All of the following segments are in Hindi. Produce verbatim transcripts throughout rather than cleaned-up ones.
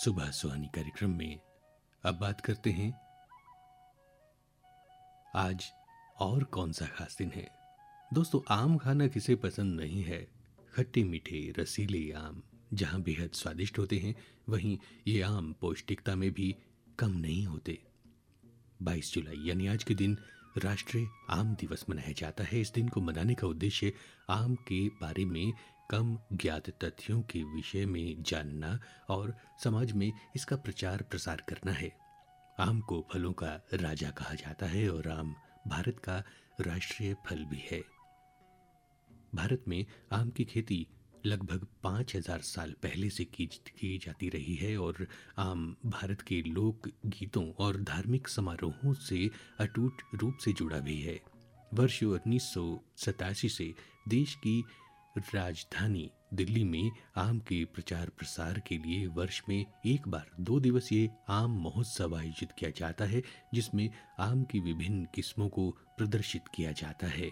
सुबह सुहानी कार्यक्रम में अब बात करते हैं आज और कौन सा खास दिन है। दोस्तों, आम खाना किसे पसंद नहीं है। खट्टे मीठे रसीले आम जहां बेहद स्वादिष्ट होते हैं, वहीं ये आम पौष्टिकता में भी कम नहीं होते। बाईस जुलाई यानी आज के दिन राष्ट्रीय आम दिवस मनाया जाता है। इस दिन को मनाने का उद्देश्य आम के बारे में कम ज्ञात तथ्यों के विषय में जानना और समाज में इसका प्रचार प्रसार करना है। आम को फलों का राजा कहा जाता है और आम भारत का राष्ट्रीय फल भी है। भारत में आम की खेती लगभग पाँच हजार साल पहले से की, की जाती रही है और आम भारत के लोक गीतों और धार्मिक समारोहों से अटूट रूप से जुड़ा भी है। वर्ष उन्नीस सौ सतासी से देश की राजधानी दिल्ली में आम के प्रचार प्रसार के लिए वर्ष में एक बार दो दिवसीय आम महोत्सव आयोजित किया जाता है, जिसमें आम की विभिन्न किस्मों को प्रदर्शित किया जाता है।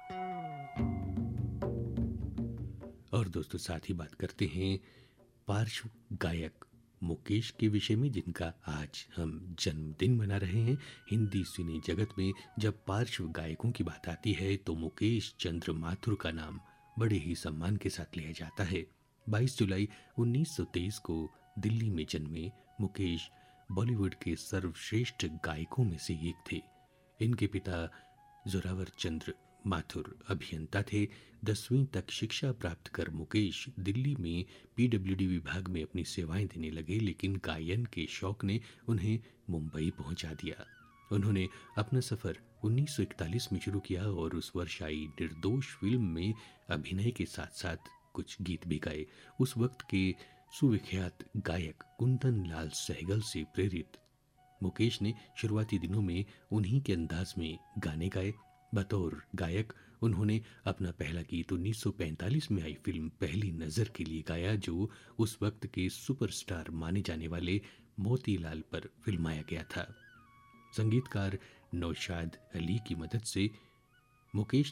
और दोस्तों, साथ ही बात करते हैं पार्श्व गायक मुकेश के विषय में, जिनका आज हम जन्मदिन मना रहे हैं। हिंदी सिने जगत में जब पार्श्व गायकों की बात आती है तो मुकेश चंद्र माथुर का नाम बड़े ही सम्मान के साथ लिया जाता है। बाईस जुलाई उन्नीस सौ तेईस को दिल्ली में जन्मे मुकेश बॉलीवुड के सर्वश्रेष्ठ गायकों में से एक थे। इनके पिता जोरावर चंद्र माथुर अभियंता थे। दसवीं तक शिक्षा प्राप्त कर मुकेश दिल्ली में पीडब्ल्यूडी विभाग में अपनी सेवाएं देने लगे, लेकिन गायन के शौक ने उन्हें मुंबई पहुंचा दिया। उन्होंने अपना सफर उन्नीस सौ इकतालीस में शुरू किया और उस वर्ष आई निर्दोष फिल्म में अभिनय के साथ साथ कुछ गीत भी गाए। उस वक्त के सुविख्यात गायक कुंदन लाल सहगल से प्रेरित मुकेश ने शुरुआती दिनों में उन्हीं के अंदाज में गाने गाए। बतौर गायक उन्होंने अपना पहला गीत उन्नीस सौ पैंतालीस में आई फिल्म पहली नजर के लिए गाया, जो उस वक्त के सुपरस्टार माने जाने वाले मोतीलाल पर फिल्माया गया था। संगीतकार नौशाद अली की मदद से मुकेश